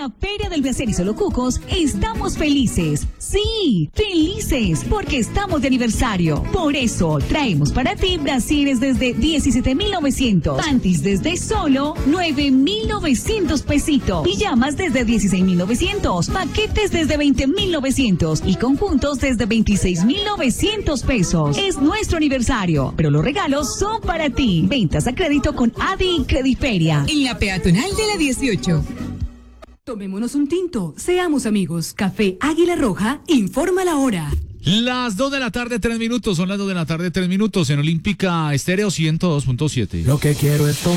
la Feria del Brasier y Solo Cucos estamos felices. Sí, felices porque estamos de aniversario. Por eso traemos para ti brasieres desde 17.900, panties desde solo 9.900 pesitos, pijamas desde 16.900, paquetes desde 20.900 y conjuntos desde 26.900 pesos. Es nuestro aniversario, pero los regalos son para ti. Ventas a crédito con Adi y Crediferia. En la peatonal de la 18. Tomémonos un tinto, seamos amigos. Café Águila Roja informa la hora. Las 2 de la tarde, 3 minutos. Son las 2 de la tarde, 3 minutos en Olímpica Estéreo 102.7. Lo que quiero es